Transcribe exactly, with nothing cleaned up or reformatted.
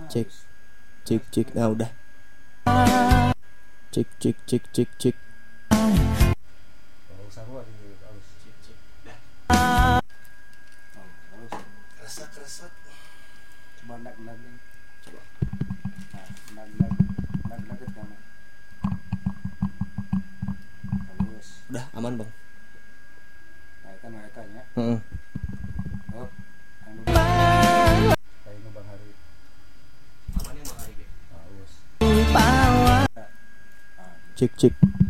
Cek cek cek. Nah udah. Cek cek cek cek cek. Kalau usaha gua di halus. Cek cek. Dah. Oh, halus. Keresak-keresak. Coba ndak-ndak ini. Coba. Nah, ndak-ndak. Ndak-ndak ke kanan. Halus. Udah aman, Bang. Nah, itu mah eta nya. Heeh. Oh. Anu. Kayak nu Bang Hari. Aman yang Bang Hari ge. Halus. Cek cek.